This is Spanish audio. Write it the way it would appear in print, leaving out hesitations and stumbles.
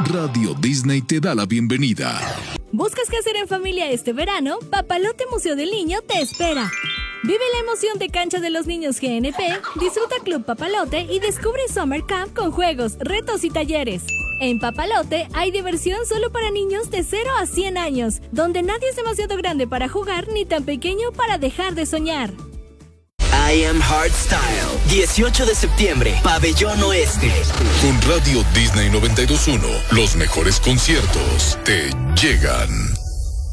Radio Disney te da la bienvenida. ¿Buscas qué hacer en familia este verano? Papalote Museo del Niño te espera. Vive la emoción de Cancha de los Niños GNP, disfruta Club Papalote y descubre Summer Camp con juegos, retos y talleres. En Papalote hay diversión solo para niños de 0 a 100 años, donde nadie es demasiado grande para jugar ni tan pequeño para dejar de soñar. I Am Hardstyle, 18 de septiembre, Pabellón Oeste. Con Radio Disney 92.1, los mejores conciertos te llegan.